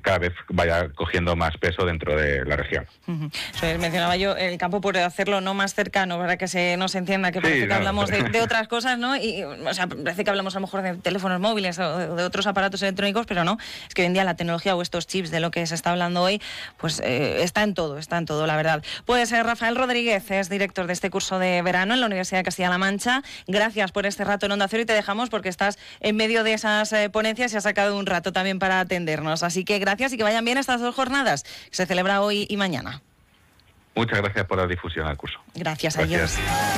cada vez vaya cogiendo más peso dentro de la región. Mencionaba yo el campo por hacerlo no más cercano, para que no se entienda que parece que hablamos de otras cosas, ¿no? Y, o sea, parece que hablamos a lo mejor de teléfonos móviles o de otros aparatos electrónicos, pero no, es que hoy en día la tecnología o estos chips de lo que se está hablando hoy, pues está en todo, la verdad. Pues Rafael Rodríguez es director de este curso de verano en la Universidad de Castilla-La Mancha. Gracias por este rato en Onda Cero y te dejamos porque estás en medio de esas ponencias y has sacado un rato también para atendernos. Así que gracias y que vayan bien estas 2 jornadas que se celebra hoy y mañana. Muchas gracias por la difusión al curso. Gracias. Adiós.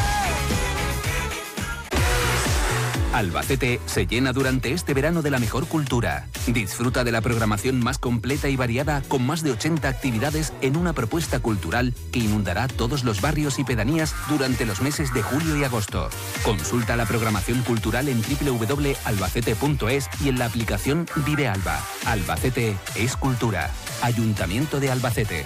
Albacete se llena durante este verano de la mejor cultura. Disfruta de la programación más completa y variada con más de 80 actividades en una propuesta cultural que inundará todos los barrios y pedanías durante los meses de julio y agosto. Consulta la programación cultural en www.albacete.es y en la aplicación Vive Alba. Albacete es cultura. Ayuntamiento de Albacete.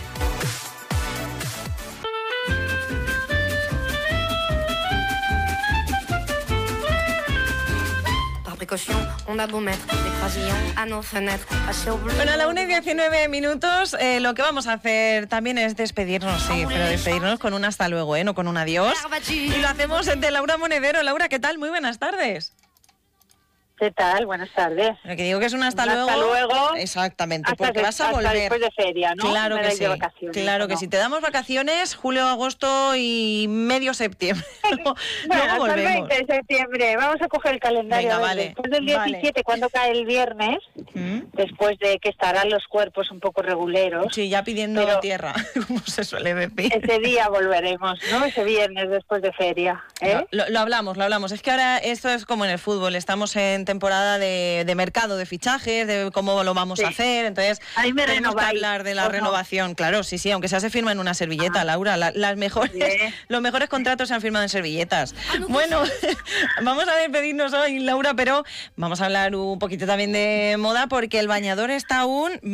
Bueno, a la 1:19, lo que vamos a hacer también es despedirnos, sí, pero despedirnos con un hasta luego, no con un adiós. Y lo hacemos de Laura Monedero. Laura, ¿qué tal? Muy buenas tardes. ¿Qué tal? Buenas tardes. Lo que digo que es un hasta luego. Hasta luego. Exactamente, hasta porque vas a volver. Después de feria, ¿no? Claro que sí. Claro que sí. Te damos vacaciones, julio, agosto y medio septiembre. Bueno, hasta el 20 de septiembre. Vamos a coger el calendario. Venga, vale. Después del 17, cuando cae el viernes, después de que estarán los cuerpos un poco reguleros. Sí, ya pidiendo tierra, como se suele decir. Ese día volveremos, ¿no? Ese viernes después de feria. Lo hablamos. Es que ahora esto es como en el fútbol. Estamos en temporada de mercado de fichajes, de cómo lo vamos a hacer, entonces tenemos que hablar de la renovación. No. Claro, sí, aunque sea se firma en una servilleta, Laura, los mejores contratos se han firmado en servilletas. Bueno, vamos a despedirnos hoy, Laura, pero vamos a hablar un poquito también de moda, porque el bañador está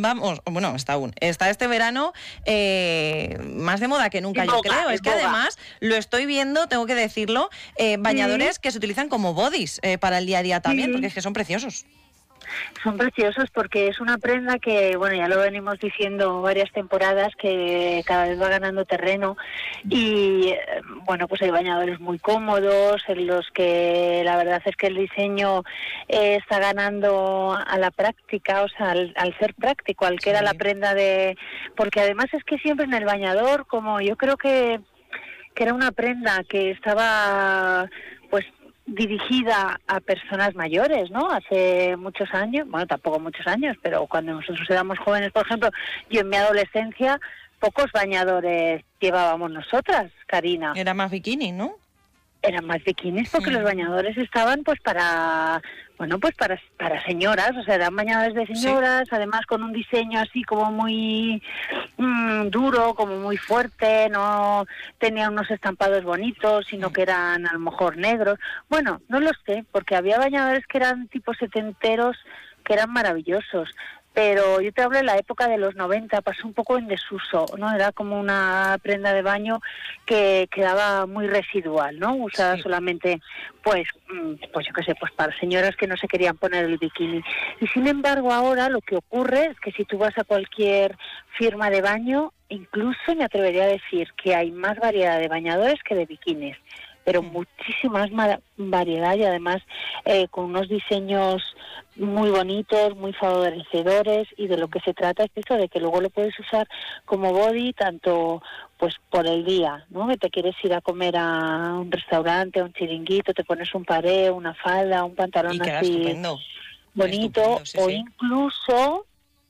este verano más de moda que nunca, yo creo. Es que además lo estoy viendo, tengo que decirlo, bañadores que se utilizan como bodies para el día a día también, porque es que son preciosos. Son preciosos porque es una prenda que, bueno, ya lo venimos diciendo varias temporadas, que cada vez va ganando terreno y, bueno, pues hay bañadores muy cómodos en los que la verdad es que el diseño está ganando a la práctica, o sea, al ser práctico, al que era la prenda de... Porque además es que siempre en el bañador, como yo creo que era una prenda que estaba, pues, dirigida a personas mayores, ¿no? Hace muchos años, bueno, tampoco muchos años, pero cuando nosotros éramos jóvenes, por ejemplo, yo en mi adolescencia, pocos bañadores llevábamos nosotras, Karina. Era más bikini, ¿no? Eran más bikinis porque los bañadores estaban pues para señoras, o sea, eran bañadores de señoras, además con un diseño así como muy duro, como muy fuerte, no tenía unos estampados bonitos, sino que eran a lo mejor negros. Bueno, no lo sé, porque había bañadores que eran tipo setenteros, que eran maravillosos. Pero yo te hablo de la época de los 90, pasó un poco en desuso, ¿no? Era como una prenda de baño que quedaba muy residual, ¿no? Usada solamente, pues yo qué sé, pues para señoras que no se querían poner el bikini. Y sin embargo ahora lo que ocurre es que si tú vas a cualquier firma de baño, incluso me atrevería a decir que hay más variedad de bañadores que de bikinis, pero muchísima más variedad y además con unos diseños muy bonitos, muy favorecedores, y de lo que se trata es eso, de que luego lo puedes usar como body tanto pues por el día, ¿no? Que te quieres ir a comer a un restaurante, a un chiringuito, te pones un paré, una falda, un pantalón así bonito, o incluso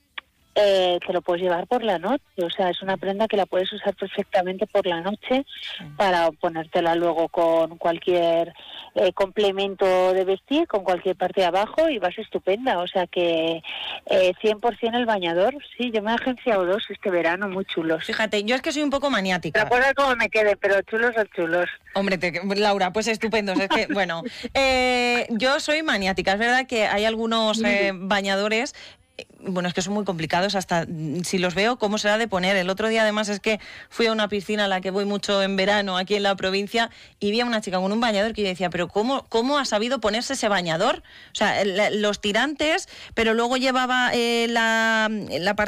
te lo puedes llevar por la noche, o sea, es una prenda que la puedes usar perfectamente por la noche para ponértela luego con cualquier complemento de vestir, con cualquier parte de abajo, y vas estupenda, o sea que 100% el bañador, sí, yo me he agenciado 2 este verano, muy chulos. Fíjate, yo es que soy un poco maniática. ¿Te acuerdas cómo me quedé? Pero chulos son chulos. Hombre, Laura, pues estupendos, es que, bueno, yo soy maniática, es verdad que hay algunos bañadores. Bueno, es que son muy complicados, hasta si los veo, ¿cómo será de poner? El otro día, además, es que fui a una piscina a la que voy mucho en verano, aquí en la provincia, y vi a una chica con un bañador que yo decía, ¿pero cómo ha sabido ponerse ese bañador? O sea, los tirantes, pero luego llevaba la parte